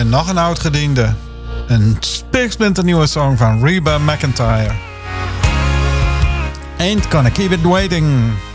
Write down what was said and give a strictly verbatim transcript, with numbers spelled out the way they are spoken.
weer nog een oudgediende. Een spiksplinternieuwe song van Reba McEntire. Ain't Gonna Keep It Waiting.